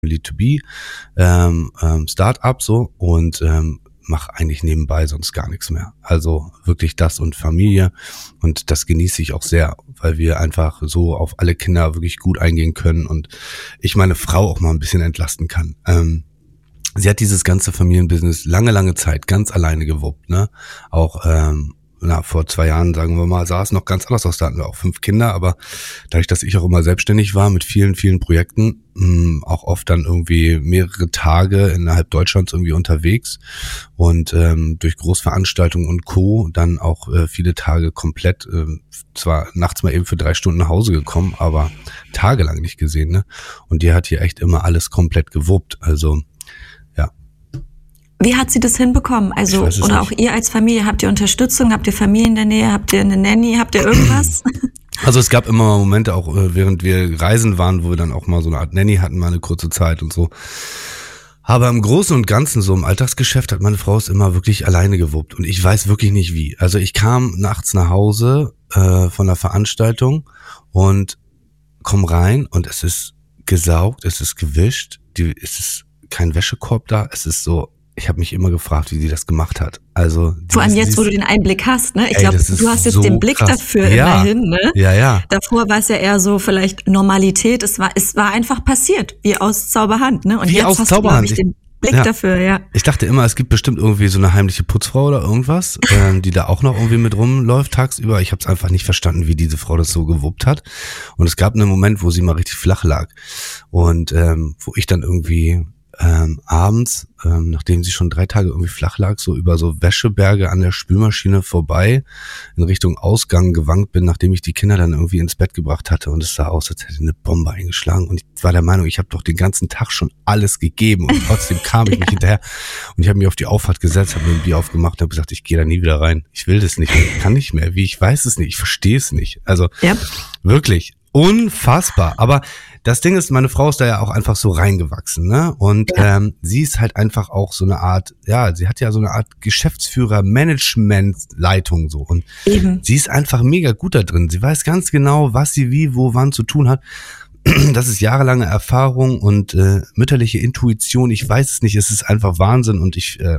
Lead-to-Be Start-up so und mache eigentlich nebenbei sonst gar nichts mehr. Also wirklich das und Familie, und das genieße ich auch sehr, weil wir einfach so auf alle Kinder wirklich gut eingehen können und ich meine Frau auch mal ein bisschen entlasten kann. Sie hat dieses ganze Familienbusiness lange Zeit ganz alleine gewuppt, ne? Auch vor 2 Jahren, sagen wir mal, sah es noch ganz anders aus. Da hatten wir auch 5 Kinder, aber dadurch, dass ich auch immer selbstständig war mit vielen Projekten, auch oft dann irgendwie mehrere Tage innerhalb Deutschlands irgendwie unterwegs und durch Großveranstaltungen und Co. dann auch viele Tage komplett, zwar nachts mal eben für 3 Stunden nach Hause gekommen, aber tagelang nicht gesehen, ne? Und die hat hier echt immer alles komplett gewuppt, also wie hat sie das hinbekommen? Also, oder auch ihr als Familie, habt ihr Unterstützung? Habt ihr Familie in der Nähe? Habt ihr eine Nanny? Habt ihr irgendwas? Also es gab immer Momente, auch während wir reisen waren, wo wir dann auch mal so eine Art Nanny hatten, mal eine kurze Zeit und so. Aber im Großen und Ganzen, so im Alltagsgeschäft, hat meine Frau es immer wirklich alleine gewuppt. Und ich weiß wirklich nicht wie. Also ich kam nachts nach Hause von der Veranstaltung und komm rein und es ist gesaugt, es ist gewischt, es ist kein Wäschekorb da, es ist so. Ich habe mich immer gefragt, wie sie das gemacht hat. Also vor allem jetzt, wo du den Einblick hast, ne? Ich glaube, du hast jetzt so den Blick krass. Dafür immerhin, ne? Ja. Davor war es ja eher so vielleicht Normalität. Es war einfach passiert, wie aus Zauberhand, ne? Und wie jetzt aus hast Zauberhand. du, glaube ich, den Blick dafür, ja. Ich dachte immer, es gibt bestimmt irgendwie so eine heimliche Putzfrau oder irgendwas, die da auch noch irgendwie mit rumläuft tagsüber. Ich habe es einfach nicht verstanden, wie diese Frau das so gewuppt hat. Und es gab einen Moment, wo sie mal richtig flach lag und wo ich dann irgendwie abends, nachdem sie schon 3 Tage irgendwie flach lag, so über so Wäscheberge an der Spülmaschine vorbei in Richtung Ausgang gewankt bin, nachdem ich die Kinder dann irgendwie ins Bett gebracht hatte, und es sah aus, als hätte eine Bombe eingeschlagen, und ich war der Meinung, ich habe doch den ganzen Tag schon alles gegeben und trotzdem kam ich nicht hinterher, und ich habe mich auf die Auffahrt gesetzt, habe mir ein Bier aufgemacht und habe gesagt, ich gehe da nie wieder rein, ich will das nicht, ich kann nicht mehr, wie, ich weiß es nicht, ich verstehe es nicht, also wirklich unfassbar. Aber das Ding ist, meine Frau ist da ja auch einfach so reingewachsen, ne? Und sie ist halt einfach auch so eine Art, sie hat ja so eine Art Geschäftsführer, Management-Leitung so. Und sie ist einfach mega gut da drin. Sie weiß ganz genau, was sie wie, wo, wann zu tun hat. Das ist jahrelange Erfahrung und mütterliche Intuition. Ich weiß es nicht, es ist einfach Wahnsinn, und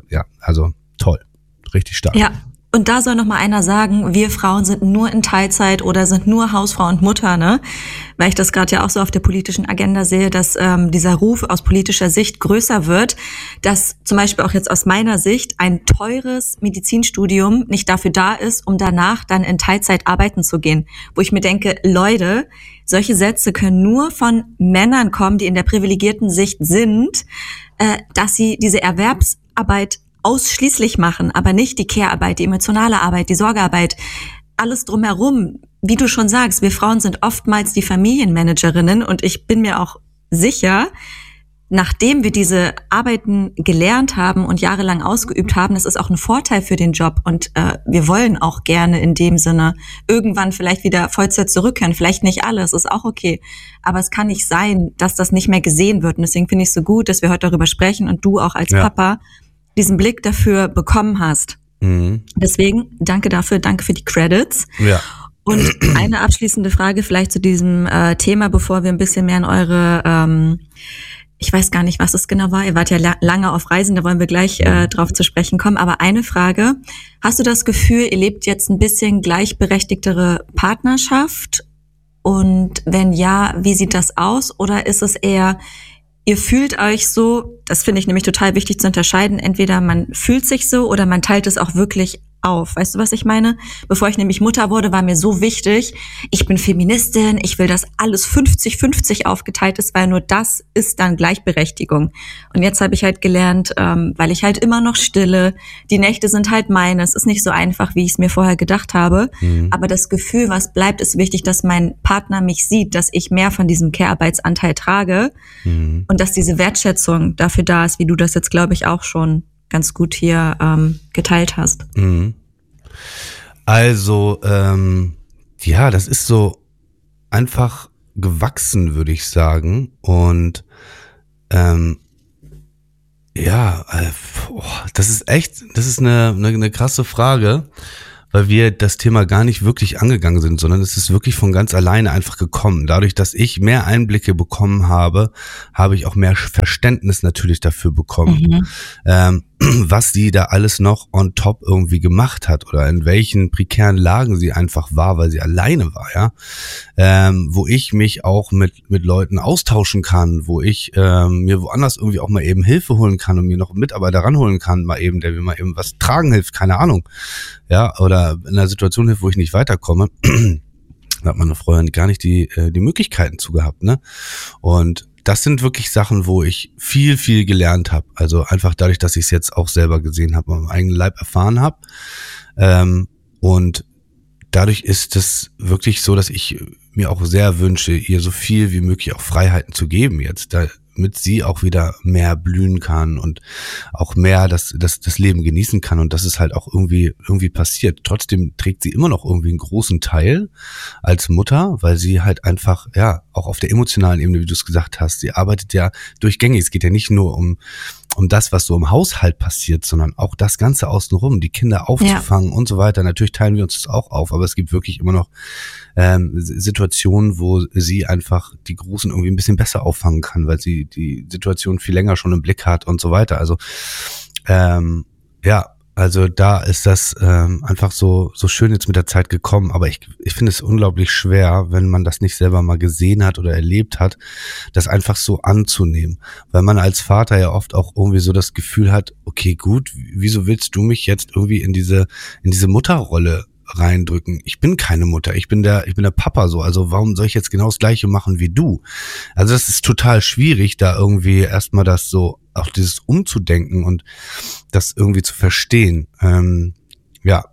also toll, richtig stark. Ja. Und da soll noch mal einer sagen, wir Frauen sind nur in Teilzeit oder sind nur Hausfrau und Mutter, ne? Weil ich das gerade ja auch so auf der politischen Agenda sehe, dass dieser Ruf aus politischer Sicht größer wird, dass zum Beispiel auch jetzt aus meiner Sicht ein teures Medizinstudium nicht dafür da ist, um danach dann in Teilzeit arbeiten zu gehen. Wo ich mir denke, Leute, solche Sätze können nur von Männern kommen, die in der privilegierten Sicht sind, dass sie diese Erwerbsarbeit ausschließlich machen, aber nicht die Care-Arbeit, die emotionale Arbeit, die Sorgearbeit, alles drumherum. Wie du schon sagst, wir Frauen sind oftmals die Familienmanagerinnen, und ich bin mir auch sicher, nachdem wir diese Arbeiten gelernt haben und jahrelang ausgeübt haben, das ist auch ein Vorteil für den Job, und wir wollen auch gerne in dem Sinne irgendwann vielleicht wieder Vollzeit zurückkehren, vielleicht nicht alles, ist auch okay, aber es kann nicht sein, dass das nicht mehr gesehen wird, und deswegen finde ich es so gut, dass wir heute darüber sprechen und du auch als Papa diesen Blick dafür bekommen hast. Deswegen danke dafür, danke für die Credits. Ja. Und eine abschließende Frage vielleicht zu diesem Thema, bevor wir ein bisschen mehr in eure, ich weiß gar nicht, was es genau war, ihr wart ja lange auf Reisen, da wollen wir gleich drauf zu sprechen kommen, aber eine Frage, hast du das Gefühl, ihr lebt jetzt ein bisschen gleichberechtigtere Partnerschaft? Und wenn ja, wie sieht das aus? Oder ist es eher, ihr fühlt euch so, das finde ich nämlich total wichtig zu unterscheiden, entweder man fühlt sich so oder man teilt es auch wirklich auf. Weißt du, was ich meine? Bevor ich nämlich Mutter wurde, war mir so wichtig, ich bin Feministin, ich will, dass alles 50-50 aufgeteilt ist, weil nur das ist dann Gleichberechtigung. Und jetzt habe ich halt gelernt, weil ich halt immer noch stille, die Nächte sind halt meine, es ist nicht so einfach, wie ich es mir vorher gedacht habe, aber das Gefühl, was bleibt, ist wichtig, dass mein Partner mich sieht, dass ich mehr von diesem Care-Arbeitsanteil trage und dass diese Wertschätzung dafür da ist, wie du das jetzt, glaube ich, auch schon ganz gut hier geteilt hast. Also, das ist so einfach gewachsen, würde ich sagen. Und das ist eine krasse Frage, weil wir das Thema gar nicht wirklich angegangen sind, sondern es ist wirklich von ganz alleine einfach gekommen. Dadurch, dass ich mehr Einblicke bekommen habe, habe ich auch mehr Verständnis natürlich dafür bekommen, was sie da alles noch on top irgendwie gemacht hat oder in welchen prekären Lagen sie einfach war, weil sie alleine war, ja. Wo ich mich auch mit Leuten austauschen kann, wo ich mir woanders irgendwie auch mal eben Hilfe holen kann und mir noch einen Mitarbeiter ranholen kann, mal eben, der mir mal eben was tragen hilft, keine Ahnung, ja, oder in einer Situation hilft, wo ich nicht weiterkomme. Da hat meine Frau gar nicht die Möglichkeiten zu gehabt, ne? Und das sind wirklich Sachen, wo ich viel, viel gelernt habe. Also einfach dadurch, dass ich es jetzt auch selber gesehen habe, am eigenen Leib erfahren habe. Und dadurch ist es wirklich so, dass ich mir auch sehr wünsche, ihr so viel wie möglich auch Freiheiten zu geben jetzt, damit sie auch wieder mehr blühen kann und auch mehr das Leben genießen kann. Und das ist halt auch irgendwie passiert. Trotzdem trägt sie immer noch irgendwie einen großen Teil als Mutter, weil sie halt einfach, ja, auch auf der emotionalen Ebene, wie du es gesagt hast, sie arbeitet ja durchgängig. Es geht ja nicht nur um das, was so im Haushalt passiert, sondern auch das Ganze außenrum, die Kinder aufzufangen und so weiter. Natürlich teilen wir uns das auch auf, aber es gibt wirklich immer noch Situationen, wo sie einfach die Großen irgendwie ein bisschen besser auffangen kann, weil sie die Situation viel länger schon im Blick hat und so weiter. Also also da ist das einfach so schön jetzt mit der Zeit gekommen, aber ich finde es unglaublich schwer, wenn man das nicht selber mal gesehen hat oder erlebt hat, das einfach so anzunehmen, weil man als Vater ja oft auch irgendwie so das Gefühl hat, okay, gut, wieso willst du mich jetzt irgendwie in diese Mutterrolle reindrücken? Ich bin keine Mutter, ich bin der Papa so, also warum soll ich jetzt genau das Gleiche machen wie du? Also das ist total schwierig, da irgendwie erstmal das so, auch dieses umzudenken und das irgendwie zu verstehen. Ja.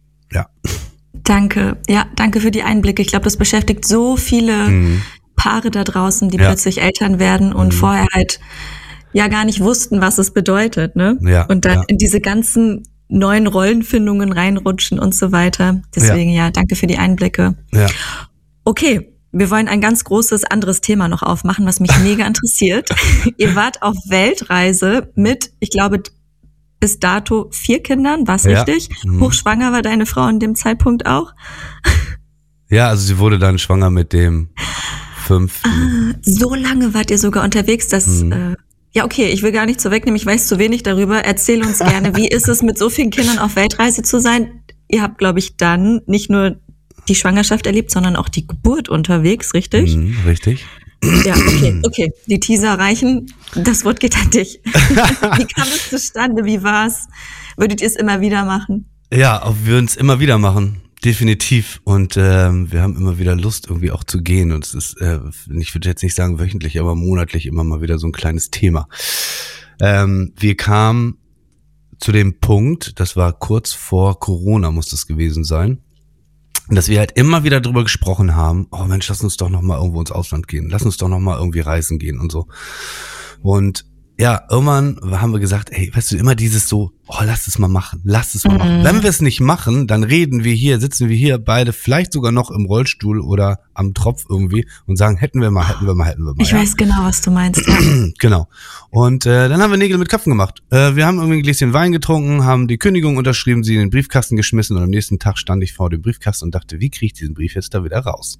Danke für die Einblicke. Ich glaube, das beschäftigt so viele Paare da draußen, die plötzlich Eltern werden und vorher halt ja gar nicht wussten, was es bedeutet, ne? Ja, und dann in diese ganzen neuen Rollenfindungen reinrutschen und so weiter. Deswegen danke für die Einblicke. Ja. Okay, wir wollen ein ganz großes anderes Thema noch aufmachen, was mich mega interessiert. Ihr wart auf Weltreise mit, ich glaube, bis dato 4 Kindern, war's richtig? Hochschwanger war deine Frau in dem Zeitpunkt auch? Ja, also sie wurde dann schwanger mit dem 5. So lange wart ihr sogar unterwegs, dass... Ja, okay, ich will gar nicht so wegnehmen, ich weiß zu wenig darüber. Erzähl uns gerne, wie ist es, mit so vielen Kindern auf Weltreise zu sein? Ihr habt, glaube ich, dann nicht nur die Schwangerschaft erlebt, sondern auch die Geburt unterwegs, richtig? Richtig. Ja, okay. Die Teaser reichen. Das Wort geht an dich. Wie kam es zustande? Wie war's? Würdet ihr es immer wieder machen? Ja, wir würden es immer wieder machen. Definitiv. Und wir haben immer wieder Lust, irgendwie auch zu gehen. Und es ist, ich würde jetzt nicht sagen wöchentlich, aber monatlich immer mal wieder so ein kleines Thema. Wir kamen zu dem Punkt, das war kurz vor Corona, muss das gewesen sein, dass wir halt immer wieder drüber gesprochen haben, oh Mensch, lass uns doch noch mal irgendwo ins Ausland gehen. Lass uns doch noch mal irgendwie reisen gehen und so. Und ja, irgendwann haben wir gesagt, ey, weißt du, immer dieses so, oh, lass es mal machen. Wenn wir es nicht machen, dann sitzen wir hier beide vielleicht sogar noch im Rollstuhl oder am Tropf irgendwie und sagen, hätten wir mal. Ich weiß genau, was du meinst. Ja. Genau. Und dann haben wir Nägel mit Köpfen gemacht. Wir haben irgendwie ein Gläschen Wein getrunken, haben die Kündigung unterschrieben, sie in den Briefkasten geschmissen und am nächsten Tag stand ich vor dem Briefkasten und dachte, wie kriege ich diesen Brief jetzt da wieder raus?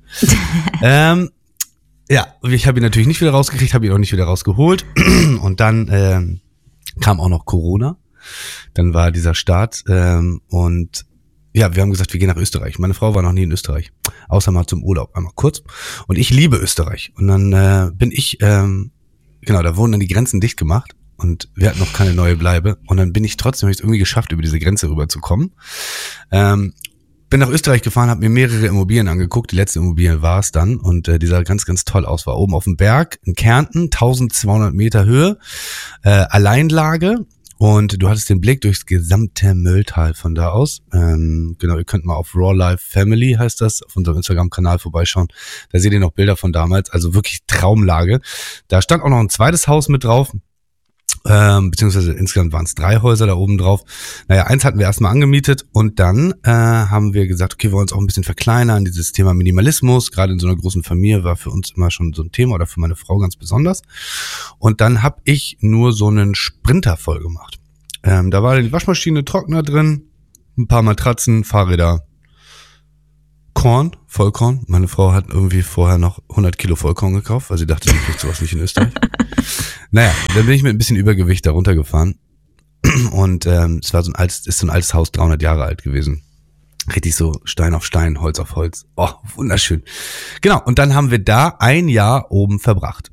Ja, ich habe ihn natürlich nicht wieder rausgekriegt, habe ihn auch nicht wieder rausgeholt. Und dann kam auch noch Corona. Dann war dieser Start und ja, wir haben gesagt, wir gehen nach Österreich. Meine Frau war noch nie in Österreich, außer mal zum Urlaub, einmal kurz. Und ich liebe Österreich. Und dann bin ich, da wurden dann die Grenzen dicht gemacht und wir hatten noch keine neue Bleibe. Und dann bin ich trotzdem, habe ich es irgendwie geschafft, über diese Grenze rüberzukommen. Bin nach Österreich gefahren, habe mir mehrere Immobilien angeguckt. Die letzte Immobilie war es dann und die sah ganz, ganz toll aus. War oben auf dem Berg in Kärnten, 1200 Meter Höhe, Alleinlage und du hattest den Blick durchs gesamte Mölltal von da aus. Ihr könnt mal auf Raw Life Family, heißt das, auf unserem Instagram-Kanal vorbeischauen. Da seht ihr noch Bilder von damals, also wirklich Traumlage. Da stand auch noch ein zweites Haus mit drauf. Beziehungsweise insgesamt waren es 3 Häuser da oben drauf. Naja, eins hatten wir erstmal angemietet und dann haben wir gesagt, okay, wir wollen uns auch ein bisschen verkleinern. Dieses Thema Minimalismus, gerade in so einer großen Familie, war für uns immer schon so ein Thema oder für meine Frau ganz besonders. Und dann habe ich nur so einen Sprinter voll gemacht. Da war die Waschmaschine, Trockner drin, ein paar Matratzen, Fahrräder, Korn, Vollkorn. Meine Frau hat irgendwie vorher noch 100 Kilo Vollkorn gekauft, weil sie dachte, sie kriegt sowas nicht in Österreich. Naja, dann bin ich mit ein bisschen Übergewicht da runtergefahren. Und es war so ein altes Haus, 300 Jahre alt gewesen. Richtig so Stein auf Stein, Holz auf Holz. Oh, wunderschön. Genau, und dann haben wir da ein Jahr oben verbracht.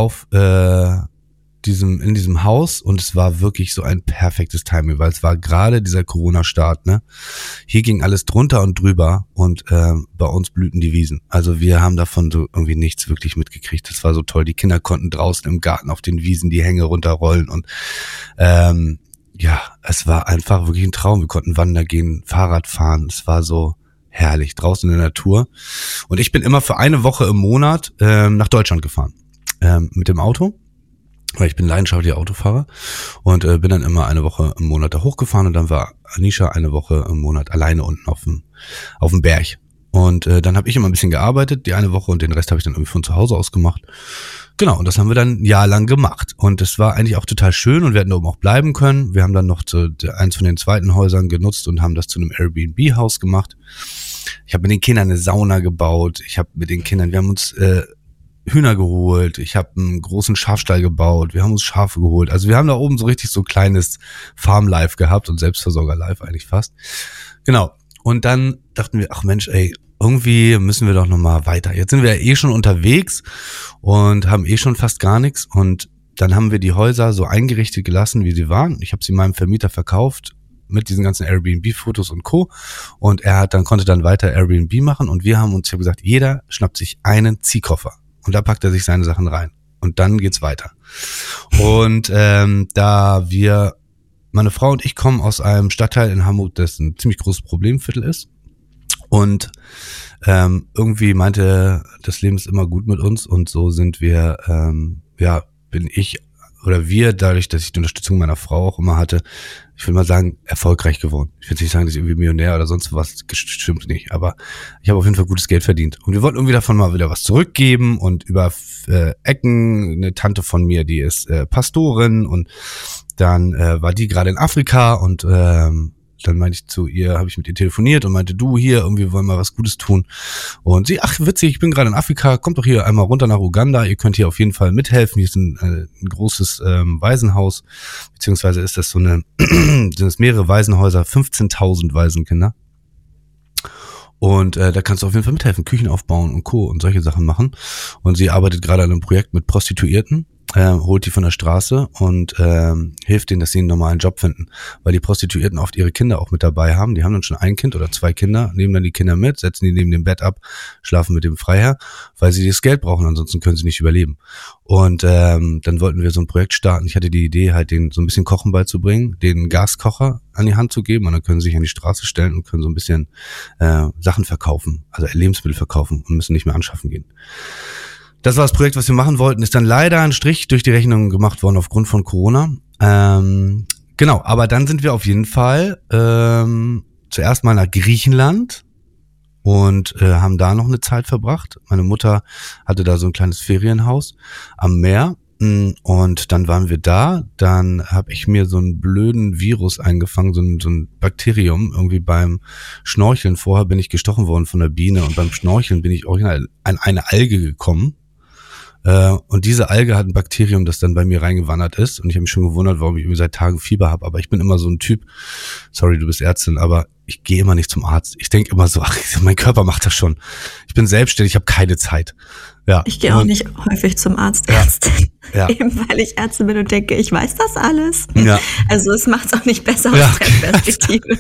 In diesem Haus, und es war wirklich so ein perfektes Timing, weil es war gerade dieser Corona-Start, ne? Hier ging alles drunter und drüber und bei uns blühten die Wiesen. Also wir haben davon so irgendwie nichts wirklich mitgekriegt. Das war so toll. Die Kinder konnten draußen im Garten auf den Wiesen die Hänge runterrollen und ja, es war einfach wirklich ein Traum. Wir konnten wandern gehen, Fahrrad fahren. Es war so herrlich draußen in der Natur. Und ich bin immer für eine Woche im Monat nach Deutschland gefahren mit dem Auto. Weil ich bin leidenschaftlicher Autofahrer und bin dann immer eine Woche im Monat da hochgefahren und dann war Anisha eine Woche im Monat alleine unten auf dem Berg. Und dann habe ich immer ein bisschen gearbeitet, die eine Woche, und den Rest habe ich dann irgendwie von zu Hause aus gemacht. Genau, und das haben wir dann ein Jahr lang gemacht. Und es war eigentlich auch total schön und wir hätten da oben auch bleiben können. Wir haben dann noch eins von den zweiten Häusern genutzt und haben das zu einem Airbnb-Haus gemacht. Ich habe mit den Kindern eine Sauna gebaut. Wir haben uns Hühner geholt, ich habe einen großen Schafstall gebaut, wir haben uns Schafe geholt. Also wir haben da oben so richtig so kleines Farm-Life gehabt und Selbstversorger-Life eigentlich fast. Genau. Und dann dachten wir, ach Mensch, ey, irgendwie müssen wir doch nochmal weiter. Jetzt sind wir ja eh schon unterwegs und haben eh schon fast gar nichts. Und dann haben wir die Häuser so eingerichtet gelassen, wie sie waren. Ich habe sie meinem Vermieter verkauft mit diesen ganzen Airbnb-Fotos und Co. Und konnte dann weiter Airbnb machen. Und ich habe gesagt, jeder schnappt sich einen Ziehkoffer. Und da packt er sich seine Sachen rein. Und dann geht's weiter. Und meine Frau und ich kommen aus einem Stadtteil in Hamburg, das ein ziemlich großes Problemviertel ist. Und irgendwie meinte, das Leben ist immer gut mit uns. Und so sind wir, dadurch, dass ich die Unterstützung meiner Frau auch immer hatte, ich will mal sagen, erfolgreich geworden. Ich will nicht sagen, dass ich irgendwie Millionär oder sonst was, stimmt nicht, aber ich habe auf jeden Fall gutes Geld verdient. Und wir wollten irgendwie davon mal wieder was zurückgeben und über Ecken, eine Tante von mir, die ist Pastorin, und dann war die gerade in Afrika und dann meinte ich zu ihr, habe ich mit ihr telefoniert und meinte, du, hier, irgendwie wollen wir was Gutes tun. Und sie, ach witzig, ich bin gerade in Afrika, kommt doch hier einmal runter nach Uganda, ihr könnt hier auf jeden Fall mithelfen. Hier ist ein großes Waisenhaus, beziehungsweise ist das sind es mehrere Waisenhäuser, 15.000 Waisenkinder. Und da kannst du auf jeden Fall mithelfen, Küchen aufbauen und Co. und solche Sachen machen. Und sie arbeitet gerade an einem Projekt mit Prostituierten, holt die von der Straße und hilft denen, dass sie einen normalen Job finden. Weil die Prostituierten oft ihre Kinder auch mit dabei haben. Die haben dann schon ein Kind oder zwei Kinder, nehmen dann die Kinder mit, setzen die neben dem Bett ab, schlafen mit dem Freiherr, weil sie das Geld brauchen, ansonsten können sie nicht überleben. Und dann wollten wir so ein Projekt starten. Ich hatte die Idee, halt denen so ein bisschen Kochen beizubringen, denen einen Gaskocher an die Hand zu geben, und dann können sie sich an die Straße stellen und können so ein bisschen Sachen verkaufen, also Lebensmittel verkaufen, und müssen nicht mehr anschaffen gehen. Das war das Projekt, was wir machen wollten, ist dann leider ein Strich durch die Rechnung gemacht worden aufgrund von Corona. Genau, aber dann sind wir auf jeden Fall zuerst mal nach Griechenland und haben da noch eine Zeit verbracht. Meine Mutter hatte da so ein kleines Ferienhaus am Meer. Und dann waren wir da, dann habe ich mir so einen blöden Virus eingefangen, so ein Bakterium, irgendwie beim Schnorcheln. Vorher bin ich gestochen worden von einer Biene und beim Schnorcheln bin ich original an eine Alge gekommen. Und diese Alge hat ein Bakterium, das dann bei mir reingewandert ist. Und ich habe mich schon gewundert, warum ich irgendwie seit Tagen Fieber habe. Aber ich bin immer so ein Typ, sorry, du bist Ärztin, aber ich gehe immer nicht zum Arzt. Ich denke immer so, ach, mein Körper macht das schon. Ich bin selbstständig, ich habe keine Zeit. Ja. Ich gehe auch nicht häufig zum Arzt. Ja. Eben weil ich Ärztin bin und denke, ich weiß das alles. Ja. Also es macht es auch nicht besser aus der Perspektive.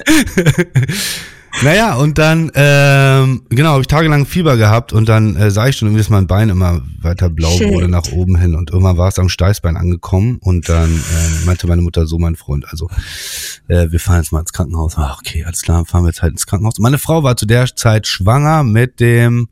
Naja, und dann, habe ich tagelang Fieber gehabt und dann sah ich schon irgendwie, dass mein Bein immer weiter blau wurde nach oben hin, und irgendwann war es am Steißbein angekommen und dann meinte meine Mutter so, mein Freund, also wir fahren jetzt mal ins Krankenhaus. Ach, okay, alles klar, fahren wir jetzt halt ins Krankenhaus. Und meine Frau war zu der Zeit schwanger mit dem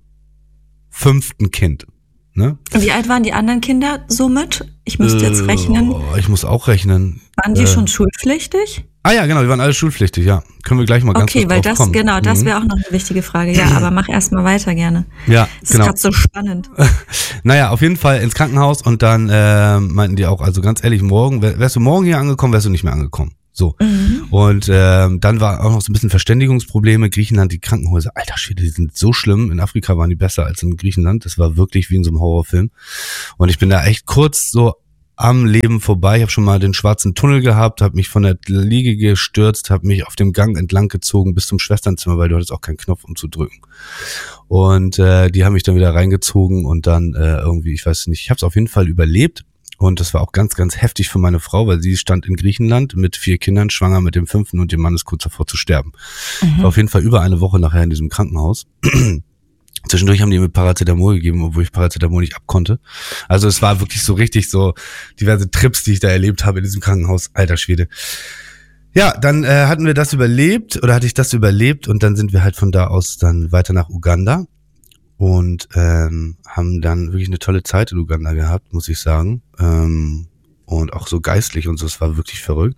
5. Kind. Ne? Wie alt waren die anderen Kinder somit? Ich müsste jetzt rechnen. Ich muss auch rechnen. Waren die schon schulpflichtig? Ah ja, genau, die waren alle schulpflichtig, ja. Können wir gleich mal ganz kurz drauf kommen. Okay, weil das wäre auch noch eine wichtige Frage. Ja, aber mach erst mal weiter gerne. Ja, das ist gerade so spannend. Naja, auf jeden Fall ins Krankenhaus und dann meinten die auch, also ganz ehrlich, morgen, wärst du morgen hier angekommen, wärst du nicht mehr angekommen. So. Und dann war auch noch so ein bisschen Verständigungsprobleme. Griechenland, die Krankenhäuser, alter Schwede, die sind so schlimm. In Afrika waren die besser als in Griechenland. Das war wirklich wie in so einem Horrorfilm. Und ich bin da echt kurz so am Leben vorbei. Ich habe schon mal den schwarzen Tunnel gehabt, habe mich von der Liege gestürzt, habe mich auf dem Gang entlang gezogen bis zum Schwesternzimmer, weil du hattest auch keinen Knopf, um zu drücken. Und die haben mich dann wieder reingezogen und dann irgendwie, ich weiß nicht, ich habe es auf jeden Fall überlebt. Und das war auch ganz, ganz heftig für meine Frau, weil sie stand in Griechenland mit 4 Kindern, schwanger mit dem 5. und ihr Mann ist kurz davor zu sterben. War auf jeden Fall über eine Woche nachher in diesem Krankenhaus. Zwischendurch haben die mir Paracetamol gegeben, obwohl ich Paracetamol nicht abkonnte. Also es war wirklich so richtig so diverse Trips, die ich da erlebt habe in diesem Krankenhaus. Alter Schwede. Ja, dann hatten wir das überlebt oder hatte ich das überlebt und dann sind wir halt von da aus dann weiter nach Uganda und haben dann wirklich eine tolle Zeit in Uganda gehabt, muss ich sagen. Und auch so geistlich und so, es war wirklich verrückt.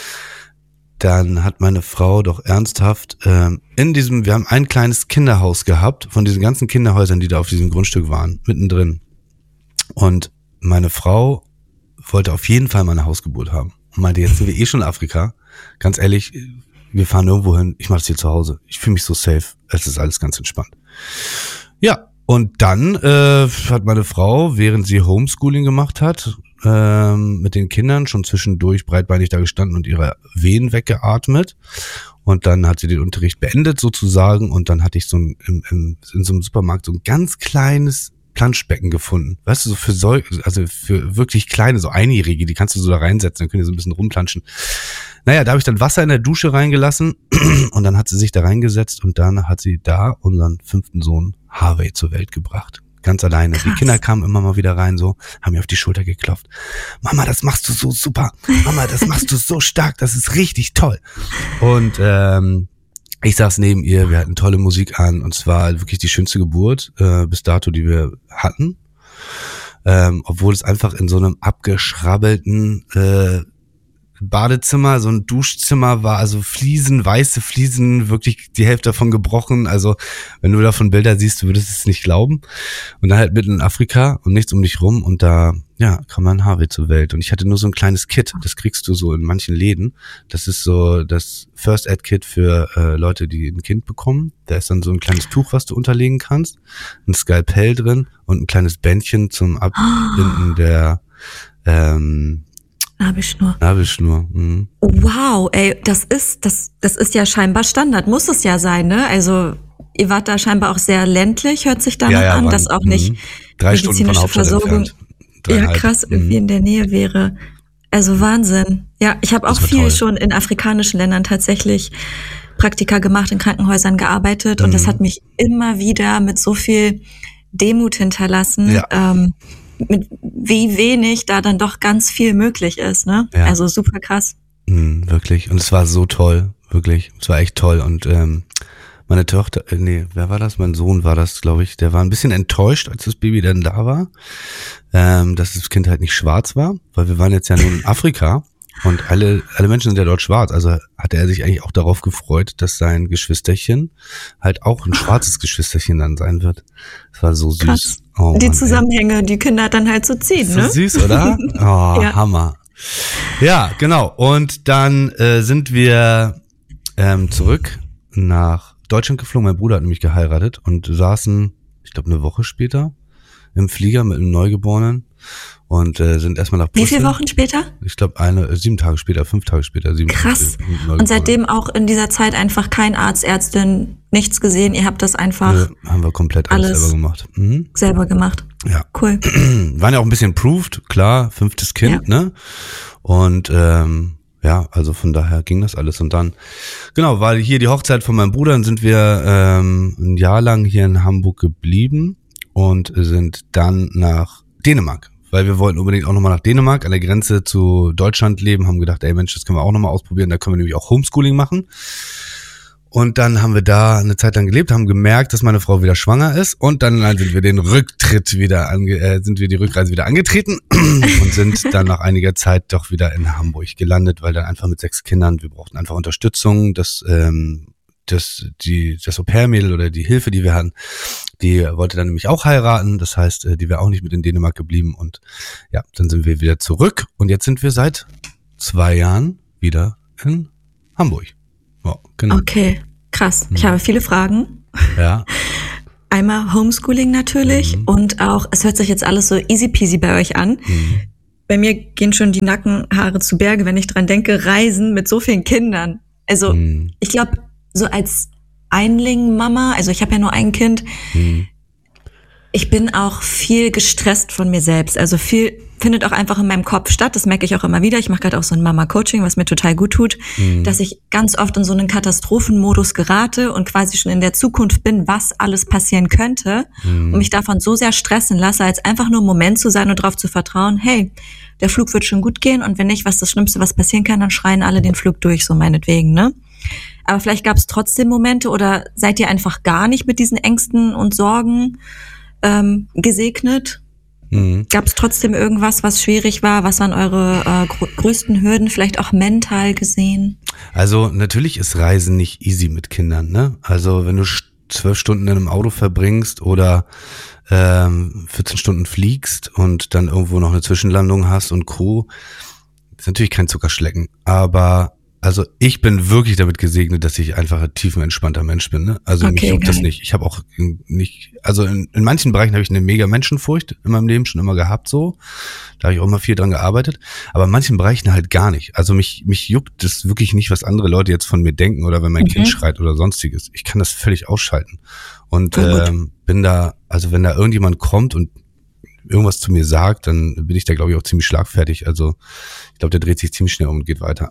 Dann hat meine Frau doch ernsthaft wir haben ein kleines Kinderhaus gehabt, von diesen ganzen Kinderhäusern, die da auf diesem Grundstück waren, mittendrin. Und meine Frau wollte auf jeden Fall mal eine Hausgeburt haben. Und meinte, jetzt sind wir schon in Afrika. Ganz ehrlich, wir fahren irgendwo hin, ich mache das hier zu Hause. Ich fühle mich so safe, es ist alles ganz entspannt. Ja, und dann hat meine Frau, während sie Homeschooling gemacht hat, mit den Kindern schon zwischendurch breitbeinig da gestanden und ihre Wehen weggeatmet. Und dann hat sie den Unterricht beendet sozusagen und dann hatte ich so in so einem Supermarkt so ein ganz kleines Planschbecken gefunden. Weißt du, so für wirklich kleine, so Einjährige, die kannst du so da reinsetzen, dann können die so ein bisschen rumplanschen. Naja, da habe ich dann Wasser in der Dusche reingelassen und dann hat sie sich da reingesetzt und dann hat sie da unseren 5. Sohn Harvey zur Welt gebracht. Ganz alleine. Krass. Die Kinder kamen immer mal wieder rein, so, haben mir auf die Schulter geklopft. Mama, das machst du so super. Mama, das machst du so stark. Das ist richtig toll. Und ich saß neben ihr, wir hatten tolle Musik an und es war wirklich die schönste Geburt bis dato, die wir hatten. Obwohl es einfach in so einem abgeschrabbelten Badezimmer, so ein Duschzimmer war, also Fliesen, weiße Fliesen, wirklich die Hälfte davon gebrochen. Also wenn du davon Bilder siehst, du würdest es nicht glauben. Und dann halt mitten in Afrika und nichts um dich rum und da, ja, kam dann Harvey zur Welt. Und ich hatte nur so ein kleines Kit, das kriegst du so in manchen Läden. Das ist so das First Aid Kit für Leute, die ein Kind bekommen. Da ist dann so ein kleines Tuch, was du unterlegen kannst, ein Skalpell drin und ein kleines Bändchen zum Abbinden der Nabelschnur. Mhm. Wow, ey, das ist ja scheinbar Standard, muss es ja sein, ne? Also ihr wart da scheinbar auch sehr ländlich, hört sich danach an, dass auch nicht 3 Stunden von der Hauptstadt Versorgung entfernt. Ja, krass, irgendwie in der Nähe wäre. Also Wahnsinn. Ja, ich habe auch viel schon in afrikanischen Ländern tatsächlich Praktika gemacht, in Krankenhäusern gearbeitet und das hat mich immer wieder mit so viel Demut hinterlassen. Ja. Mit wie wenig da dann doch ganz viel möglich ist, ne? Ja. Also super krass. Wirklich. Und es war so toll, wirklich. Es war echt toll. Und meine Tochter, wer war das? Mein Sohn war das, glaube ich. Der war ein bisschen enttäuscht, als das Baby dann da war, dass das Kind halt nicht schwarz war, weil wir waren jetzt ja nun in Afrika und alle Menschen sind ja dort schwarz. Also hatte er sich eigentlich auch darauf gefreut, dass sein Geschwisterchen halt auch ein schwarzes Geschwisterchen dann sein wird. Das war so süß. Krass. Oh, die Mann, Zusammenhänge, die Kinder dann halt so ziehen, so ne? Süß, oder? Oh, ja. Hammer. Ja, genau. Und dann sind wir zurück nach Deutschland geflogen. Mein Bruder hat nämlich geheiratet und saßen, ich glaube, eine Woche später im Flieger mit einem Neugeborenen und sind erstmal nach Brüssel. Wie viele Wochen später? Ich glaube 7 Tage später, 5 Tage später. 7 Krass. Und seitdem auch in dieser Zeit einfach kein Arzt, Ärztin, nichts gesehen. Ihr habt das einfach haben wir komplett alles selber gemacht. Selber gemacht. Ja. Cool. Waren ja auch ein bisschen proved, klar, 5. Kind, ne? Und ja, also von daher ging das alles. Und dann, genau, war hier die Hochzeit von meinem Bruder, dann sind wir ein Jahr lang hier in Hamburg geblieben und sind dann nach Dänemark. Weil wir wollten unbedingt auch nochmal nach Dänemark, an der Grenze zu Deutschland leben, haben gedacht, ey Mensch, das können wir auch nochmal ausprobieren, da können wir nämlich auch Homeschooling machen. Und dann haben wir da eine Zeit lang gelebt, haben gemerkt, dass meine Frau wieder schwanger ist und dann sind wir die Rückreise wieder angetreten und sind dann nach einiger Zeit doch wieder in Hamburg gelandet, weil dann einfach mit 6 Kindern, wir brauchten einfach Unterstützung, das Au-pair-Mädel oder die Hilfe, die wir hatten, die wollte dann nämlich auch heiraten, das heißt, die wäre auch nicht mit in Dänemark geblieben und ja, dann sind wir wieder zurück und jetzt sind wir seit 2 Jahren wieder in Hamburg. Ja, genau. Okay, krass. Ich habe viele Fragen. Ja. Einmal Homeschooling natürlich und auch, es hört sich jetzt alles so easy peasy bei euch an. Bei mir gehen schon die Nackenhaare zu Berge, wenn ich dran denke, Reisen mit so vielen Kindern. Also ich glaube, so als Einling-Mama, also ich habe ja nur ein Kind, ich bin auch viel gestresst von mir selbst. Also viel findet auch einfach in meinem Kopf statt. Das merke ich auch immer wieder. Ich mache gerade auch so ein Mama-Coaching, was mir total gut tut, dass ich ganz oft in so einen Katastrophenmodus gerate und quasi schon in der Zukunft bin, was alles passieren könnte und mich davon so sehr stressen lasse, als einfach nur im Moment zu sein und darauf zu vertrauen, hey, der Flug wird schon gut gehen und wenn nicht, was das Schlimmste, was passieren kann, dann schreien alle den Flug durch, so meinetwegen, ne? Aber vielleicht gab es trotzdem Momente oder seid ihr einfach gar nicht mit diesen Ängsten und Sorgen gesegnet? Gab es trotzdem irgendwas, was schwierig war? Was waren eure größten Hürden, vielleicht auch mental gesehen? Also natürlich ist Reisen nicht easy mit Kindern, ne? Also wenn du 12 Stunden in einem Auto verbringst oder 14 Stunden fliegst und dann irgendwo noch eine Zwischenlandung hast und Co., ist natürlich kein Zuckerschlecken. Aber also ich bin wirklich damit gesegnet, dass ich einfach ein tiefenentspannter Mensch bin. Ne? Also mich juckt das nicht. Ich habe auch nicht, also in manchen Bereichen habe ich eine mega Menschenfurcht in meinem Leben schon immer gehabt so. Da habe ich auch immer viel dran gearbeitet. Aber in manchen Bereichen halt gar nicht. Also mich juckt das wirklich nicht, was andere Leute jetzt von mir denken oder wenn mein Kind schreit oder sonstiges. Ich kann das völlig ausschalten. Und bin da, also wenn da irgendjemand kommt und irgendwas zu mir sagt, dann bin ich da, glaube ich, auch ziemlich schlagfertig. Also ich glaube, der dreht sich ziemlich schnell um und geht weiter.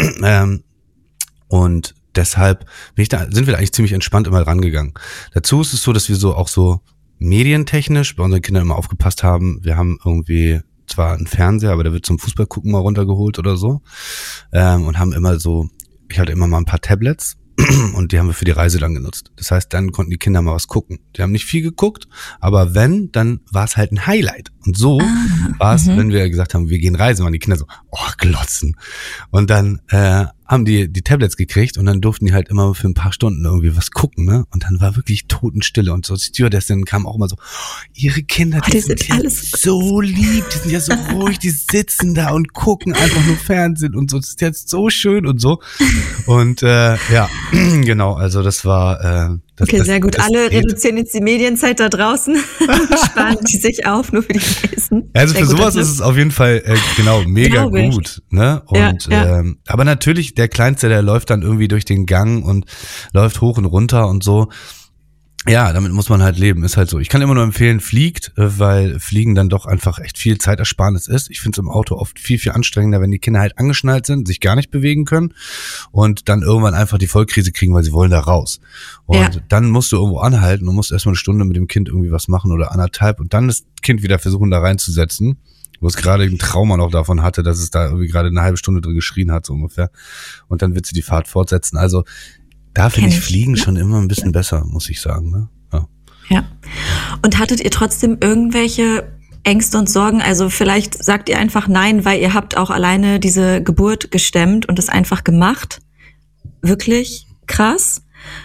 Und deshalb sind wir da eigentlich ziemlich entspannt immer rangegangen. Dazu ist es so, dass wir so auch so medientechnisch bei unseren Kindern immer aufgepasst haben. Wir haben irgendwie zwar einen Fernseher, aber der wird zum Fußballgucken mal runtergeholt oder so. Und haben immer so, ich hatte immer mal ein paar Tablets. Und die haben wir für die Reise dann genutzt. Das heißt, dann konnten die Kinder mal was gucken. Die haben nicht viel geguckt, aber wenn, dann war es halt ein Highlight. Und so war es, wenn wir gesagt haben, wir gehen reisen, waren die Kinder so, glotzen. Und dann haben die Tablets gekriegt und dann durften die halt immer für ein paar Stunden irgendwie was gucken, ne? Und dann war wirklich Totenstille und so. Die Stewardessen kamen auch immer so, ihre Kinder, die sind ja so lieb, die sind ja so ruhig, die sitzen da und gucken einfach nur Fernsehen und so. Das ist jetzt so schön und so. Und ja, genau, also das war okay, sehr gut. Alle reduzieren jetzt die Medienzeit da draußen, sparen die sich auf, nur für die Reisen. Also sehr für sowas ist es auf jeden Fall genau mega gut, ne? Und aber natürlich der Kleinste, der läuft dann irgendwie durch den Gang und läuft hoch und runter und so. Ja, damit muss man halt leben, ist halt so. Ich kann immer nur empfehlen, fliegt, weil Fliegen dann doch einfach echt viel Zeitersparnis ist. Ich finde es im Auto oft viel, viel anstrengender, wenn die Kinder halt angeschnallt sind, sich gar nicht bewegen können und dann irgendwann einfach die Vollkrise kriegen, weil sie wollen da raus. Und dann musst du irgendwo anhalten und musst erstmal eine Stunde mit dem Kind irgendwie was machen oder anderthalb und dann das Kind wieder versuchen, da reinzusetzen, wo es gerade ein Trauma noch davon hatte, dass es da irgendwie gerade eine halbe Stunde drin geschrien hat, so ungefähr. Und dann wird sie die Fahrt fortsetzen. Also da finde ich Fliegen schon immer ein bisschen besser, muss ich sagen. Ne? Ja. Und hattet ihr trotzdem irgendwelche Ängste und Sorgen? Also vielleicht sagt ihr einfach nein, weil ihr habt auch alleine diese Geburt gestemmt und es einfach gemacht. Wirklich krass.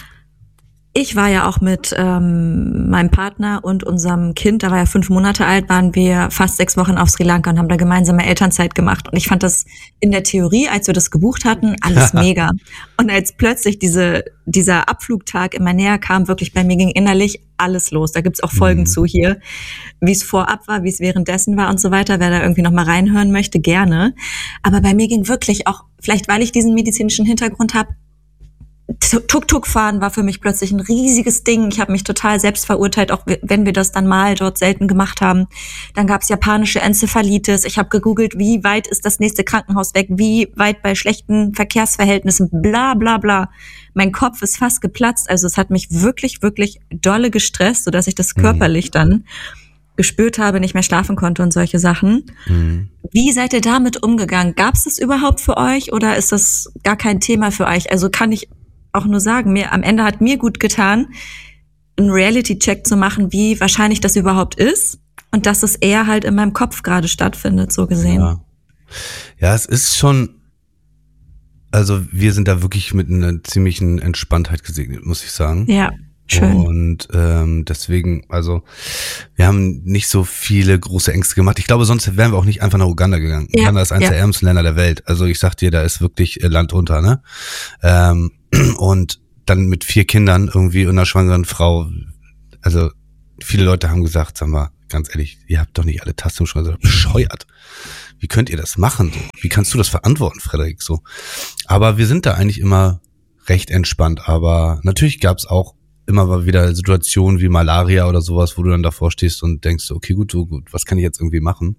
Ich war ja auch mit meinem Partner und unserem Kind, da war ja 5 Monate alt, waren wir fast 6 Wochen auf Sri Lanka und haben da gemeinsame Elternzeit gemacht. Und ich fand das in der Theorie, als wir das gebucht hatten, alles mega. Und als plötzlich dieser Abflugtag immer näher kam, wirklich bei mir ging innerlich alles los. Da gibt's auch Folgen zu hier, wie es vorab war, wie es währenddessen war und so weiter. Wer da irgendwie noch mal reinhören möchte, gerne. Aber bei mir ging wirklich auch, vielleicht weil ich diesen medizinischen Hintergrund habe, Tuk-Tuk fahren war für mich plötzlich ein riesiges Ding. Ich habe mich total selbst verurteilt, auch wenn wir das dann mal dort selten gemacht haben. Dann gab es japanische Enzephalitis. Ich habe gegoogelt, wie weit ist das nächste Krankenhaus weg, wie weit bei schlechten Verkehrsverhältnissen, bla bla bla. Mein Kopf ist fast geplatzt. Also es hat mich wirklich, wirklich dolle gestresst, sodass ich das körperlich dann gespürt habe, nicht mehr schlafen konnte und solche Sachen. Wie seid ihr damit umgegangen? Gab es das überhaupt für euch oder ist das gar kein Thema für euch? Also kann ich auch nur sagen, am Ende hat mir gut getan, einen Reality-Check zu machen, wie wahrscheinlich das überhaupt ist und dass es eher halt in meinem Kopf gerade stattfindet, so gesehen. Ja, es ist schon, also wir sind da wirklich mit einer ziemlichen Entspanntheit gesegnet, muss ich sagen. Ja, Schön. Und deswegen, also wir haben nicht so viele große Ängste gemacht. Ich glaube, sonst wären wir auch nicht einfach nach Uganda gegangen. Ja, Uganda ist eines der ärmsten Länder der Welt. Also ich sag dir, da ist wirklich Land unter, ne? Und dann mit 4 Kindern irgendwie und einer schwangeren Frau. Also viele Leute haben gesagt, sag mal, ganz ehrlich, ihr habt doch nicht alle Tasten schon bescheuert. Wie könnt ihr das machen? So? Wie kannst du das verantworten, Frederik? So. Aber wir sind da eigentlich immer recht entspannt. Aber natürlich gab es auch immer mal wieder Situationen wie Malaria oder sowas, wo du dann davor stehst und denkst, okay, gut, was kann ich jetzt irgendwie machen?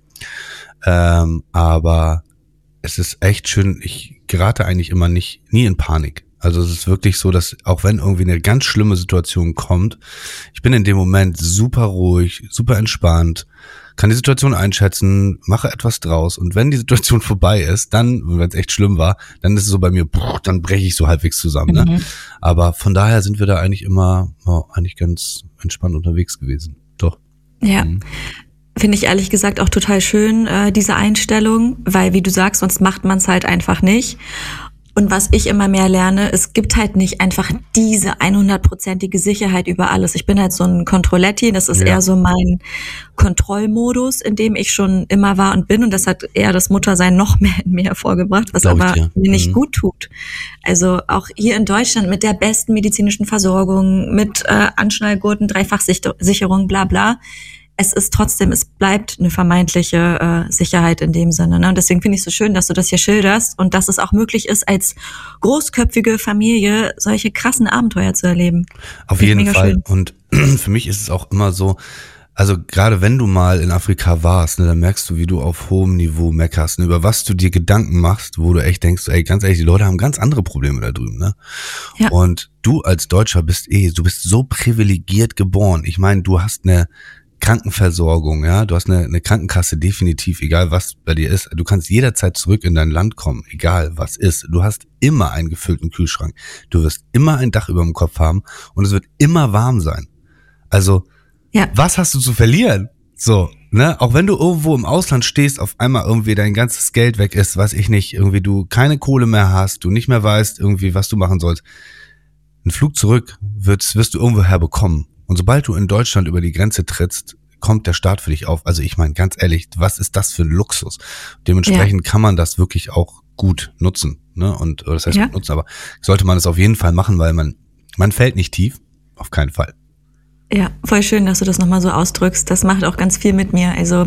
Aber es ist echt schön, ich gerate eigentlich immer nie in Panik. Also es ist wirklich so, dass auch wenn irgendwie eine ganz schlimme Situation kommt, ich bin in dem Moment super ruhig, super entspannt, kann die Situation einschätzen, mache etwas draus und wenn die Situation vorbei ist, dann, wenn es echt schlimm war, dann ist es so bei mir, dann breche ich so halbwegs zusammen. Ne? Aber von daher sind wir da eigentlich immer eigentlich ganz entspannt unterwegs gewesen. Doch. Ja. Finde ich ehrlich gesagt auch total schön, diese Einstellung, weil wie du sagst, sonst macht man es halt einfach nicht. Und was ich immer mehr lerne, es gibt halt nicht einfach diese 100%ige Sicherheit über alles. Ich bin halt so ein Controletti, das ist eher so mein Kontrollmodus, in dem ich schon immer war und bin. Und das hat eher das Muttersein noch mehr in mir hervorgebracht, was aber mir nicht gut tut. Also auch hier in Deutschland mit der besten medizinischen Versorgung, mit Anschnallgurten, Dreifachsicherung, bla bla. Es ist trotzdem, es bleibt eine vermeintliche Sicherheit in dem Sinne. Ne? Und deswegen finde ich es so schön, dass du das hier schilderst und dass es auch möglich ist, als großköpfige Familie solche krassen Abenteuer zu erleben. Auf jeden Fall. Schön. Und für mich ist es auch immer so, also gerade wenn du mal in Afrika warst, ne, dann merkst du, wie du auf hohem Niveau meckerst, ne, über was du dir Gedanken machst, wo du echt denkst, ey, ganz ehrlich, die Leute haben ganz andere Probleme da drüben, ne? Ja. Und du als Deutscher bist du bist so privilegiert geboren. Ich meine, du hast eine Krankenversorgung, ja, du hast eine Krankenkasse, definitiv, egal was bei dir ist. Du kannst jederzeit zurück in dein Land kommen, egal was ist. Du hast immer einen gefüllten Kühlschrank. Du wirst immer ein Dach über dem Kopf haben und es wird immer warm sein. Also, was hast du zu verlieren? So, ne, auch wenn du irgendwo im Ausland stehst, auf einmal irgendwie dein ganzes Geld weg ist, weiß ich nicht, irgendwie du keine Kohle mehr hast, du nicht mehr weißt irgendwie, was du machen sollst. Ein Flug zurück wirst du irgendwo herbekommen. Und sobald du in Deutschland über die Grenze trittst, kommt der Staat für dich auf. Also ich meine, ganz ehrlich, was ist das für ein Luxus? Dementsprechend kann man das wirklich auch gut nutzen. Ne? Und das heißt gut nutzen, aber sollte man es auf jeden Fall machen, weil man fällt nicht tief. Auf keinen Fall. Ja, voll schön, dass du das nochmal so ausdrückst. Das macht auch ganz viel mit mir. Also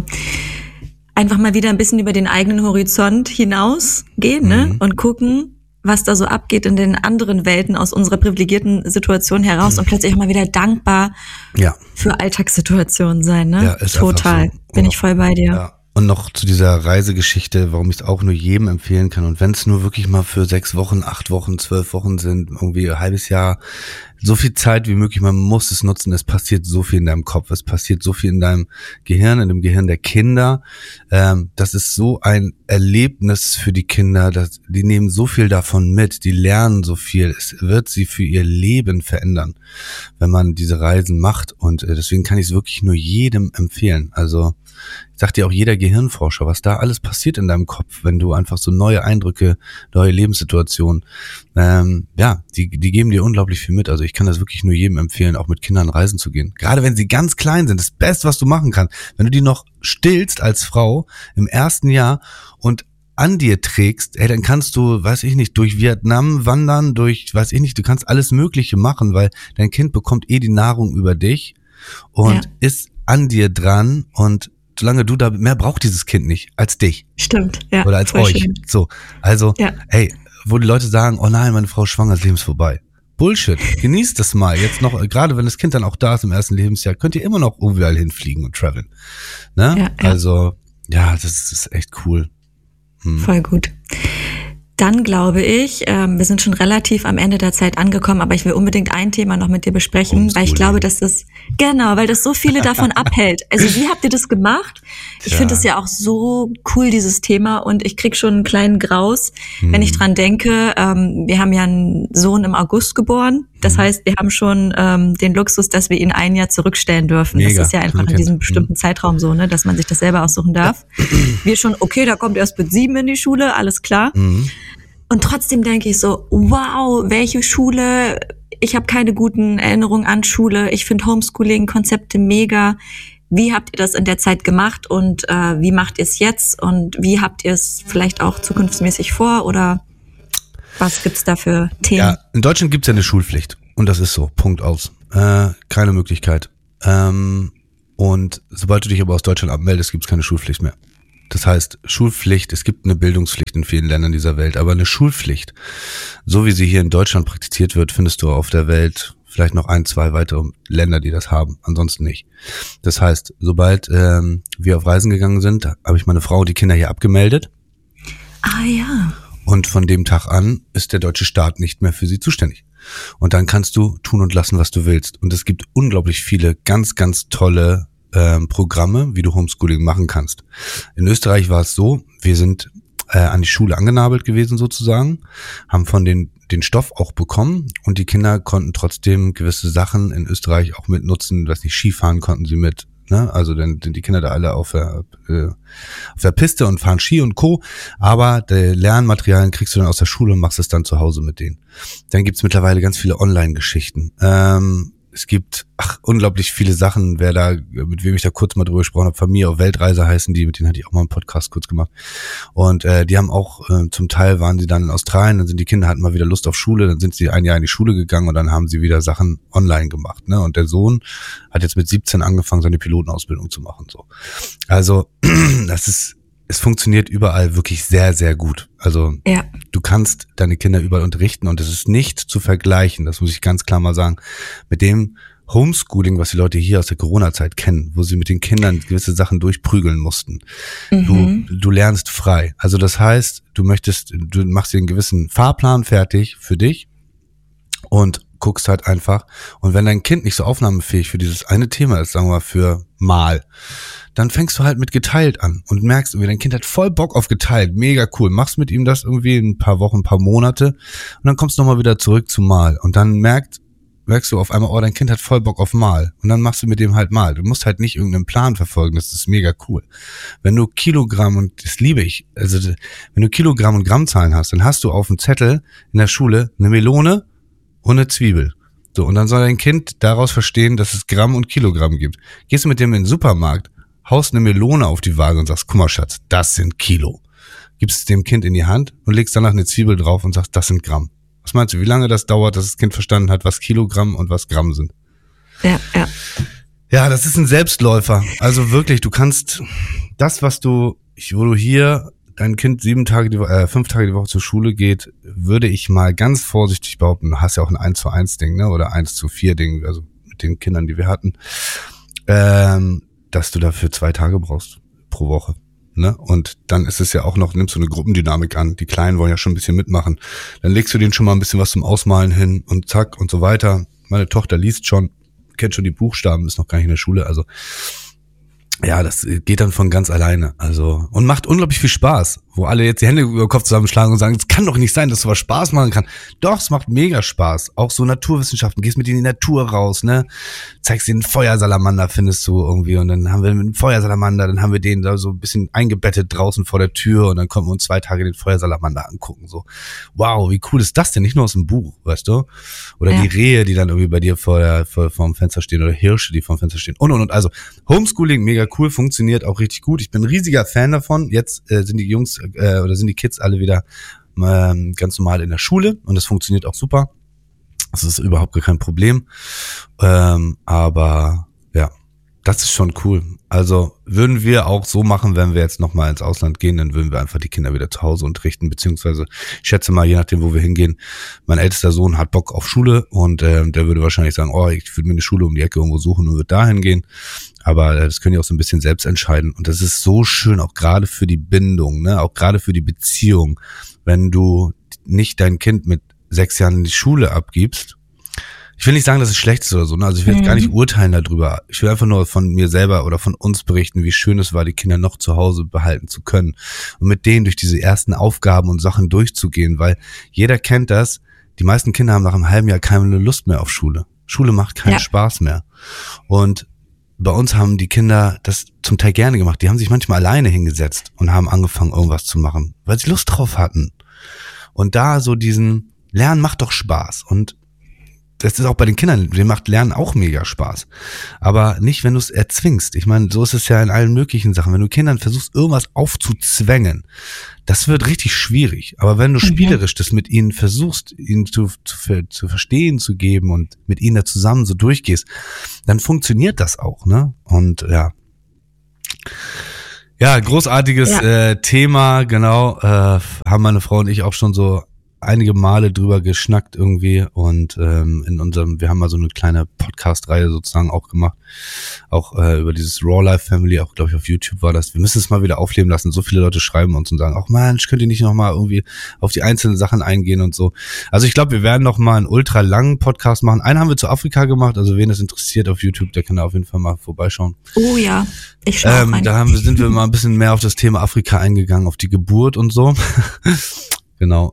einfach mal wieder ein bisschen über den eigenen Horizont hinausgehen, ne? Und gucken, was da so abgeht in den anderen Welten aus unserer privilegierten Situation heraus und plötzlich auch mal wieder dankbar für Alltagssituationen sein, ne? Ja, ist total. So. Bin ich voll bei dir. Ja. Und noch zu dieser Reisegeschichte, warum ich es auch nur jedem empfehlen kann. Und wenn es nur wirklich mal für 6 Wochen, 8 Wochen, 12 Wochen sind, irgendwie ein halbes Jahr, so viel Zeit wie möglich, man muss es nutzen. Es passiert so viel in deinem Kopf, es passiert so viel in deinem Gehirn, in dem Gehirn der Kinder. Das ist so ein Erlebnis für die Kinder, die nehmen so viel davon mit, die lernen so viel. Es wird sie für ihr Leben verändern, wenn man diese Reisen macht. Und deswegen kann ich es wirklich nur jedem empfehlen. Also sagt dir auch jeder Gehirnforscher, was da alles passiert in deinem Kopf, wenn du einfach so neue Eindrücke, neue Lebenssituationen, die geben dir unglaublich viel mit. Also ich kann das wirklich nur jedem empfehlen, auch mit Kindern reisen zu gehen. Gerade wenn sie ganz klein sind, das Beste, was du machen kannst. Wenn du die noch stillst als Frau im ersten Jahr und an dir trägst, dann kannst du, weiß ich nicht, durch Vietnam wandern, du kannst alles Mögliche machen, weil dein Kind bekommt die Nahrung über dich und ist an dir dran und solange du da, mehr braucht dieses Kind nicht als dich. Stimmt, ja. Oder als euch. Schön. So, also, wo die Leute sagen, oh nein, meine Frau ist schwanger, das Leben ist vorbei. Bullshit. Genießt das mal. Jetzt noch, gerade wenn das Kind dann auch da ist im ersten Lebensjahr, könnt ihr immer noch überall hinfliegen und traveln. Ne? Ja. Also, das ist echt cool. Voll gut. Dann glaube ich, wir sind schon relativ am Ende der Zeit angekommen, aber ich will unbedingt ein Thema noch mit dir besprechen, weil ich glaube, dass weil das so viele davon abhält. Also wie habt ihr das gemacht? Ich finde es ja auch so cool, dieses Thema, und ich krieg schon einen kleinen Graus, wenn ich dran denke. Wir haben ja einen Sohn im August geboren. Das heißt, wir haben schon den Luxus, dass wir ihn ein Jahr zurückstellen dürfen. Mega, das ist ja einfach in diesem bestimmten Zeitraum so, ne, dass man sich das selber aussuchen darf. Wir schon, okay, da kommt erst mit 7 in die Schule, alles klar. Und trotzdem denke ich so, wow, welche Schule ich habe keine guten Erinnerungen an Schule. Ich finde Homeschooling-Konzepte mega. Wie habt ihr das in der Zeit gemacht und wie macht ihr es jetzt und wie habt ihr es vielleicht auch zukunftsmäßig vor oder was gibt's da für Themen? Ja, in Deutschland gibt's ja eine Schulpflicht und das ist so, Punkt aus. Keine Möglichkeit. Und sobald du dich aber aus Deutschland abmeldest, gibt's keine Schulpflicht mehr. Das heißt, Schulpflicht, es gibt eine Bildungspflicht in vielen Ländern dieser Welt, aber eine Schulpflicht, so wie sie hier in Deutschland praktiziert wird, findest du auf der Welt vielleicht noch 1, 2 weitere Länder, die das haben, ansonsten nicht. Das heißt, sobald wir auf Reisen gegangen sind, habe ich meine Frau und die Kinder hier abgemeldet. Ah ja. Und von dem Tag an ist der deutsche Staat nicht mehr für sie zuständig. Und dann kannst du tun und lassen, was du willst. Und es gibt unglaublich viele ganz, ganz tolle Programme, wie du Homeschooling machen kannst. In Österreich war es so, wir sind an die Schule angenabelt gewesen sozusagen, haben von den Stoff auch bekommen und die Kinder konnten trotzdem gewisse Sachen in Österreich auch mitnutzen, weiß nicht, Skifahren konnten sie mit, ne? Also dann sind die Kinder da alle auf der Piste und fahren Ski und Co. Aber die Lernmaterialien kriegst du dann aus der Schule und machst es dann zu Hause mit denen. Dann gibt's mittlerweile ganz viele Online-Geschichten. Es gibt unglaublich viele Sachen, mit wem ich da kurz mal drüber gesprochen habe, Familie auf Weltreise heißen die, mit denen hatte ich auch mal einen Podcast kurz gemacht. Und die haben auch, zum Teil waren sie dann in Australien, dann sind die Kinder, hatten mal wieder Lust auf Schule, dann sind sie ein Jahr in die Schule gegangen und dann haben sie wieder Sachen online gemacht. Ne? Und der Sohn hat jetzt mit 17 angefangen, seine Pilotenausbildung zu machen. So. Also es funktioniert überall wirklich sehr, sehr gut. Also ja. Du kannst deine Kinder überall unterrichten und es ist nicht zu vergleichen, das muss ich ganz klar mal sagen, mit dem Homeschooling, was die Leute hier aus der Corona-Zeit kennen, wo sie mit den Kindern gewisse Sachen durchprügeln mussten. Du lernst frei. Also das heißt, du machst dir einen gewissen Fahrplan fertig für dich und guckst halt einfach. Und wenn dein Kind nicht so aufnahmefähig für dieses eine Thema ist, sagen wir mal für Mal, dann fängst du halt mit geteilt an und merkst irgendwie, dein Kind hat voll Bock auf geteilt, mega cool, machst mit ihm das irgendwie ein paar Wochen, ein paar Monate und dann kommst du nochmal wieder zurück zu Mal und dann merkst du auf einmal, oh, dein Kind hat voll Bock auf Mal und dann machst du mit dem halt Mal. Du musst halt nicht irgendeinen Plan verfolgen, das ist mega cool. Wenn du Kilogramm, und das liebe ich, also wenn du Kilogramm und Grammzahlen hast, dann hast du auf dem Zettel in der Schule eine Melone und eine Zwiebel. So, und dann soll dein Kind daraus verstehen, dass es Gramm und Kilogramm gibt. Gehst du mit dem in den Supermarkt, haust eine Melone auf die Waage und sagst, guck mal Schatz, das sind Kilo. Gibst es dem Kind in die Hand und legst danach eine Zwiebel drauf und sagst, das sind Gramm. Was meinst du, wie lange das dauert, dass das Kind verstanden hat, was Kilogramm und was Gramm sind? Ja. Ja, das ist ein Selbstläufer. Also wirklich, du kannst das, wo du hier dein Kind 5 Tage die Woche zur Schule geht, würde ich mal ganz vorsichtig behaupten, du hast ja auch ein 1:1 Ding, ne, oder 1:4 Ding, also mit den Kindern, die wir hatten, dass du dafür 2 Tage brauchst pro Woche. Ne? Und dann ist es ja auch noch, nimmst du eine Gruppendynamik an, die Kleinen wollen ja schon ein bisschen mitmachen, dann legst du denen schon mal ein bisschen was zum Ausmalen hin und zack und so weiter. Meine Tochter liest schon, kennt schon die Buchstaben, ist noch gar nicht in der Schule, also ja, das geht dann von ganz alleine, also, und macht unglaublich viel Spaß, wo alle jetzt die Hände über den Kopf zusammenschlagen und sagen, es kann doch nicht sein, dass sowas Spaß machen kann. Doch, es macht mega Spaß. Auch so Naturwissenschaften, gehst mit in die Natur raus, ne? Zeigst dir einen Feuersalamander, findest du irgendwie, und dann haben wir einen Feuersalamander, dann haben wir den da so ein bisschen eingebettet draußen vor der Tür und dann konnten wir uns 2 Tage den Feuersalamander angucken, so. Wow, wie cool ist das denn? Nicht nur aus dem Buch, weißt du? Oder ja. Die Rehe, die dann irgendwie bei dir vorm Fenster stehen oder Hirsche, die vorm Fenster stehen und. Also, Homeschooling, mega cool, funktioniert auch richtig gut. Ich bin ein riesiger Fan davon. Jetzt sind die Jungs oder sind die Kids alle wieder ganz normal in der Schule und das funktioniert auch super. Das ist überhaupt gar kein Problem. Aber ja, das ist schon cool. Also würden wir auch so machen, wenn wir jetzt nochmal ins Ausland gehen, dann würden wir einfach die Kinder wieder zu Hause unterrichten, beziehungsweise ich schätze mal, je nachdem, wo wir hingehen, mein ältester Sohn hat Bock auf Schule und der würde wahrscheinlich sagen, oh, ich würde mir eine Schule um die Ecke irgendwo suchen und würde dahin gehen. Aber das können die auch so ein bisschen selbst entscheiden. Und das ist so schön, auch gerade für die Bindung, ne, auch gerade für die Beziehung, wenn du nicht dein Kind mit 6 Jahren in die Schule abgibst. Ich will nicht sagen, dass es schlecht ist oder so, ne? Also ich will jetzt gar nicht urteilen darüber. Ich will einfach nur von mir selber oder von uns berichten, wie schön es war, die Kinder noch zu Hause behalten zu können und mit denen durch diese ersten Aufgaben und Sachen durchzugehen, weil jeder kennt das. Die meisten Kinder haben nach einem halben Jahr keine Lust mehr auf Schule. Schule macht keinen Spaß mehr. Und bei uns haben die Kinder das zum Teil gerne gemacht. Die haben sich manchmal alleine hingesetzt und haben angefangen, irgendwas zu machen, weil sie Lust drauf hatten. Und da so diesen Lernen macht doch Spaß. Und das ist auch bei den Kindern, denen macht Lernen auch mega Spaß. Aber nicht, wenn du es erzwingst. Ich meine, so ist es ja in allen möglichen Sachen. Wenn du Kindern versuchst, irgendwas aufzuzwängen, das wird richtig schwierig. Aber wenn du spielerisch das mit ihnen versuchst, ihnen zu verstehen zu geben und mit ihnen da zusammen so durchgehst, dann funktioniert das auch, ne? Und ja, großartiges Thema, genau. Haben meine Frau und ich auch schon so einige Male drüber geschnackt irgendwie und wir haben mal so eine kleine Podcast-Reihe sozusagen auch gemacht, auch über dieses Raw Life Family, auch glaube ich auf YouTube war das. Wir müssen es mal wieder aufleben lassen. So viele Leute schreiben uns und sagen, ach man, könnt ihr nicht nochmal irgendwie auf die einzelnen Sachen eingehen und so. Also ich glaube, wir werden noch mal einen ultra langen Podcast machen. Einen haben wir zu Afrika gemacht, also wen das interessiert auf YouTube, der kann da auf jeden Fall mal vorbeischauen. Oh ja, ich schaue rein. Da sind wir mal ein bisschen mehr auf das Thema Afrika eingegangen, auf die Geburt und so. Genau,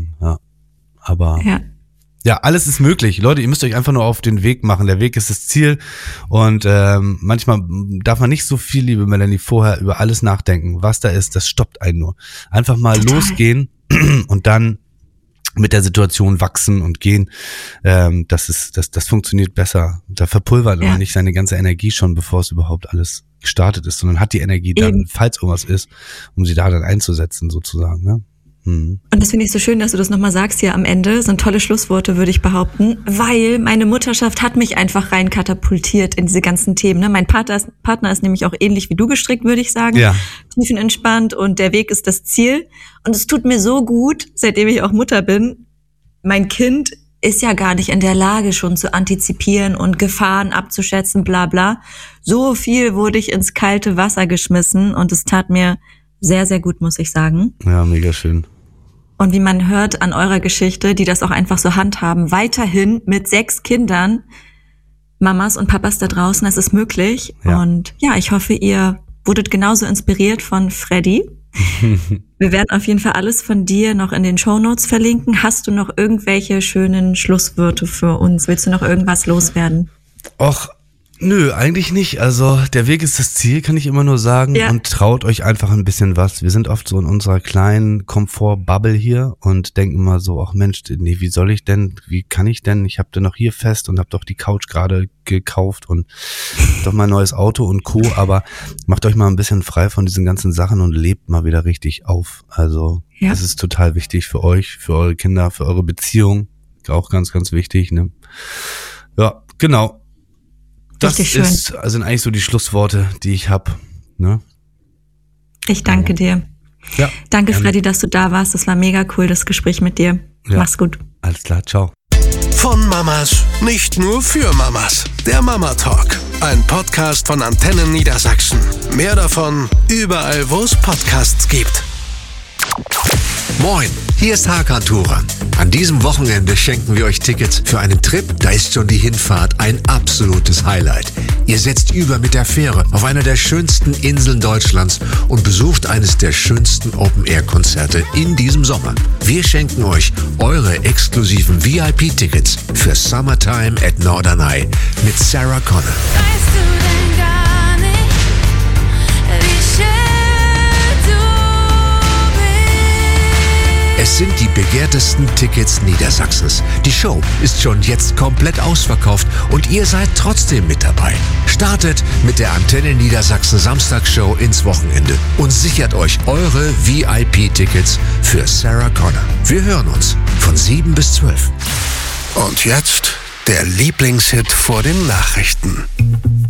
aber ja, alles ist möglich. Leute, ihr müsst euch einfach nur auf den Weg machen. Der Weg ist das Ziel und manchmal darf man nicht so viel, liebe Melanie, vorher über alles nachdenken. Was da ist, das stoppt einen nur. Einfach mal losgehen und dann mit der Situation wachsen und gehen. Das funktioniert besser. Da verpulvert man nicht seine ganze Energie schon, bevor es überhaupt alles gestartet ist, sondern hat die Energie dann, falls irgendwas ist, um sie da dann einzusetzen sozusagen, ne? Und das finde ich so schön, dass du das nochmal sagst hier am Ende. Das sind tolle Schlussworte, würde ich behaupten, weil meine Mutterschaft hat mich einfach rein katapultiert in diese ganzen Themen. Ne? Mein Partner ist nämlich auch ähnlich wie du gestrickt, würde ich sagen. Ja. Tiefenentspannt und der Weg ist das Ziel. Und es tut mir so gut, seitdem ich auch Mutter bin. Mein Kind ist ja gar nicht in der Lage, schon zu antizipieren und Gefahren abzuschätzen, bla bla. So viel wurde ich ins kalte Wasser geschmissen und es tat mir sehr, sehr gut, muss ich sagen. Ja, mega schön. Und wie man hört an eurer Geschichte, die das auch einfach so handhaben, weiterhin mit 6 Kindern, Mamas und Papas da draußen, es ist möglich. Ja. Und ja, ich hoffe, ihr wurdet genauso inspiriert von Freddy. Wir werden auf jeden Fall alles von dir noch in den Shownotes verlinken. Hast du noch irgendwelche schönen Schlussworte für uns? Willst du noch irgendwas loswerden? Och, nö, eigentlich nicht. Also der Weg ist das Ziel, kann ich immer nur sagen. Ja. Und traut euch einfach ein bisschen was. Wir sind oft so in unserer kleinen Komfort-Bubble hier und denken immer so, ach Mensch, nee, wie soll ich denn, wie kann ich denn? Ich habe da noch hier fest und habe doch die Couch gerade gekauft und doch mal ein neues Auto und Co. Aber macht euch mal ein bisschen frei von diesen ganzen Sachen und lebt mal wieder richtig auf. Also das ist total wichtig für euch, für eure Kinder, für eure Beziehung. Auch ganz, ganz wichtig. Ne? Ja, genau. Das sind eigentlich so die Schlussworte, die ich habe. Ne? Ich danke dir. Ja, danke, Freddy, dass du da warst. Das war mega cool, das Gespräch mit dir. Ja. Mach's gut. Alles klar, ciao. Von Mamas, nicht nur für Mamas. Der Mama Talk, ein Podcast von Antenne Niedersachsen. Mehr davon überall, wo es Podcasts gibt. Moin, hier ist Hakan Turan. An diesem Wochenende schenken wir euch Tickets für einen Trip, da ist schon die Hinfahrt ein absolutes Highlight. Ihr setzt über mit der Fähre auf einer der schönsten Inseln Deutschlands und besucht eines der schönsten Open-Air-Konzerte in diesem Sommer. Wir schenken euch eure exklusiven VIP-Tickets für Summertime at Norderney mit Sarah Connor. Weißt du denn gar nicht, wie schön du bist? Es sind die begehrtesten Tickets Niedersachsens. Die Show ist schon jetzt komplett ausverkauft und ihr seid trotzdem mit dabei. Startet mit der Antenne Niedersachsen Samstagsshow ins Wochenende und sichert euch eure VIP-Tickets für Sarah Connor. Wir hören uns von 7 bis 12. Und jetzt der Lieblingshit vor den Nachrichten.